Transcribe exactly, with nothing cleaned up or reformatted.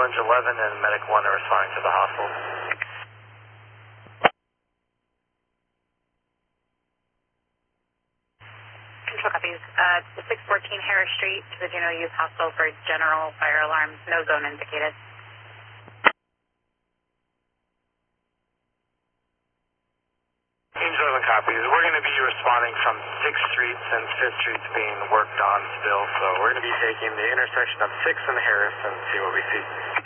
Orange eleven and Medic one are responding to the hospital. Control copies. Uh, six fourteen Harris Street to the Juneau Youth Hospital for general fire alarms. No zone indicated. Angel eleven copies. We're going to be responding from sixth Street since fifth Street's being worked on still, so we're going to be taking the intersection of sixth and Harris and see what we see.